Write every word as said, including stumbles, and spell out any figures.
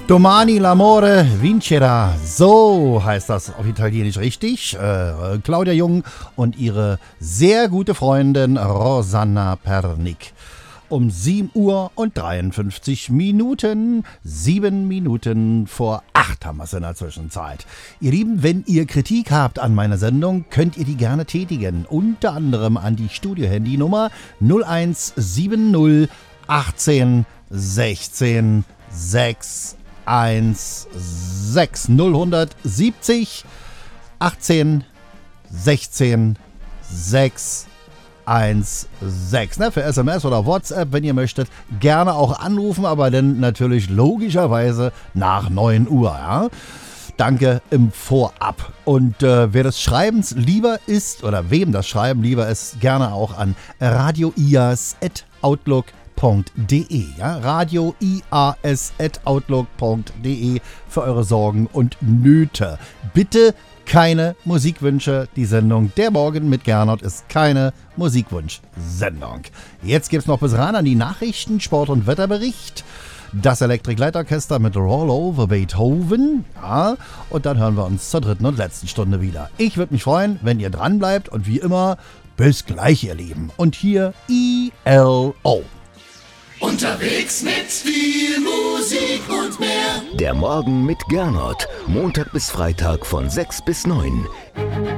Domani l'amore vincerà, so heißt das auf Italienisch richtig. Äh, Claudia Jung und ihre sehr gute Freundin Rosanna Pernick. Um sieben Uhr und dreiundfünfzig Minuten, sieben Minuten vor acht haben wir es in der Zwischenzeit. Ihr Lieben, wenn ihr Kritik habt an meiner Sendung, könnt ihr die gerne tätigen. Unter anderem an die Studio-Handynummer null eins sieben null achtzehn sechzehn sechs eins sechs null siebzig achtzehn sechzehn sechs eins sechs. Ne, für S M S oder WhatsApp, wenn ihr möchtet, gerne auch anrufen, aber dann natürlich logischerweise nach neun Uhr. Ja? Danke im Vorab. Und äh, wer des Schreibens lieber ist oder wem das Schreiben lieber ist, gerne auch an radioias at outlook punkt de, ja, radioias at outlook punkt de für eure Sorgen und Nöte. Bitte keine Musikwünsche. Die Sendung Der Morgen mit Gernot ist keine Musikwunsch-Sendung. Jetzt gibt's noch bis ran an die Nachrichten, Sport- und Wetterbericht. Das Elektrik-Leitorchester mit Roll Over Beethoven. Ja, und dann hören wir uns zur dritten und letzten Stunde wieder. Ich würde mich freuen, wenn ihr dran bleibt und wie immer, bis gleich, ihr Lieben. Und hier I L O. Unterwegs mit viel Musik und mehr. Der Morgen mit Gernot. Montag bis Freitag von sechs bis neun.